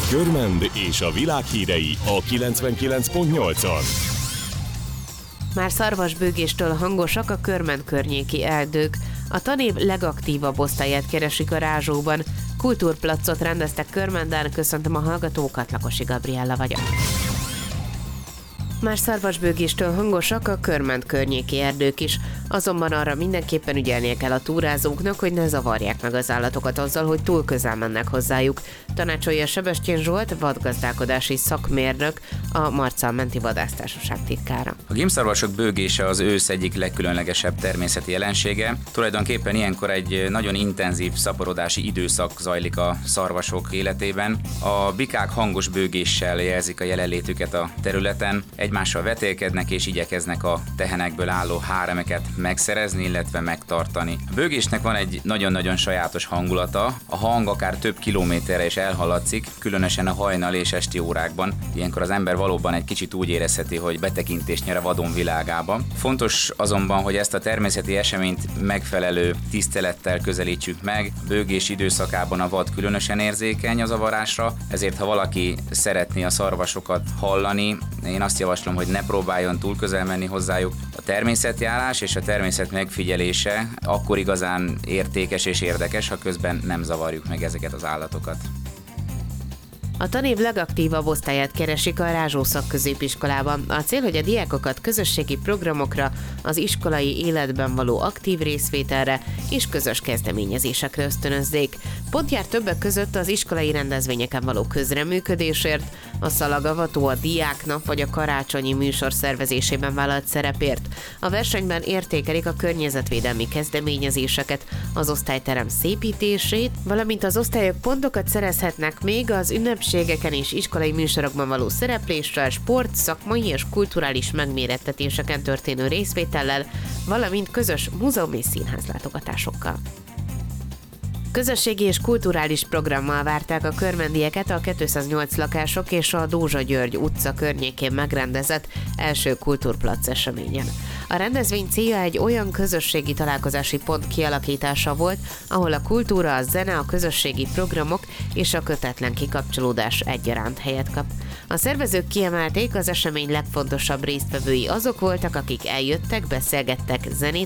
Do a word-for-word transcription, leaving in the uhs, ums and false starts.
Körmend és a világ hírei a kilencvenkilenc pont nyolcon. Már szarvasbőgéstől hangosak a Körmend környéki erdők. A tanév legaktívabb osztályát keresik a Rázsóban. Kultúrplacot rendeztek Körmenden, köszöntöm a hallgatókat, Lakosi Gabriella vagyok. Már szarvasbőgéstől hangosak a Körmend környéki erdők is, azonban arra mindenképpen ügyelnie kell a túrázóknak, hogy ne zavarják meg az állatokat azzal, hogy túl közel mennek hozzájuk. Tanácsolja Sebestyén Zsolt, vadgazdálkodási szakmérnök, a Marcal Menti Vadásztársaság titkára. A gimbszarvasok bőgése az ősz egyik legkülönlegesebb természeti jelensége. Tulajdonképpen ilyenkor egy nagyon intenzív szaporodási időszak zajlik a szarvasok életében. A bikák hangos bőgéssel jelzik a jelenlétüket a területen, egymással vetélkednek és igyekeznek a tehenekből álló háremeket megszerezni, illetve megtartani. A bőgésnek van egy nagyon-nagyon sajátos hangulata, a hang akár több kilométerre is elhallatszik, különösen a hajnal és esti órákban. Ilyenkor az ember valóban egy kicsit úgy érezheti, hogy betekintést nyer a vadon világába. Fontos azonban, hogy ezt a természeti eseményt megfelelő tisztelettel közelítsük meg. A bőgés időszakában a vad különösen érzékeny a zavarásra, ezért ha valaki szeretné a szarvasokat hallani, én azt javaslom, hogy ne próbáljon túl közel menni hozzájuk. A természetjárás és a természet megfigyelése akkor igazán értékes és érdekes, ha közben nem zavarjuk meg ezeket az állatokat. A tanév legaktívabb osztályát keresik a Rázsó szakközépiskolában. A cél, hogy a diákokat közösségi programokra, az iskolai életben való aktív részvételre és közös kezdeményezésekre ösztönözzék. Pont jár többek között az iskolai rendezvényeken való közreműködésért, a szalagavató, a diáknap vagy a karácsonyi műsor szervezésében vállalt szerepért. A versenyben értékelik a környezetvédelmi kezdeményezéseket, az osztályterem szépítését, valamint az osztályok pontokat szerezhetnek még az ünnepségeken és iskolai műsorokban való szerepléssel, sport, szakmai és kulturális megmérettetéseken történő részvétellel, valamint közös múzeum és színház látogatásokkal. Közösségi és kulturális programmal várták a körmendieket a kétszáznyolc lakások és a Dózsa György utca környékén megrendezett első kultúrplac eseményen. A rendezvény célja egy olyan közösségi találkozási pont kialakítása volt, ahol a kultúra, a zene, a közösségi programok és a kötetlen kikapcsolódás egyaránt helyet kap. A szervezők kiemelték, az esemény legfontosabb résztvevői azok voltak, akik eljöttek, beszélgettek, zenét